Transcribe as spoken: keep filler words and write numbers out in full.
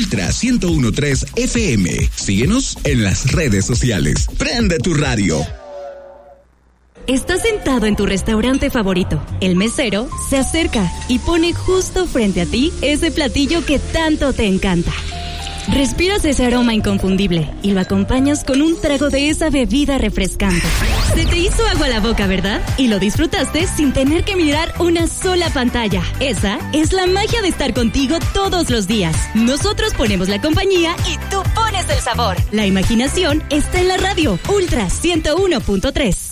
Ultra ciento uno punto tres F M. Síguenos en las redes sociales. Prende tu radio. Estás sentado en tu restaurante favorito. El mesero se acerca y pone justo frente a ti ese platillo que tanto te encanta. Respiras ese aroma inconfundible y lo acompañas con un trago de esa bebida refrescante. Se te hizo agua a la boca, ¿verdad? Y lo disfrutaste sin tener que mirar una sola pantalla. Esa es la magia de estar contigo todos los días. Nosotros ponemos la compañía y tú pones el sabor. La imaginación está en la radio Ultra ciento uno punto tres.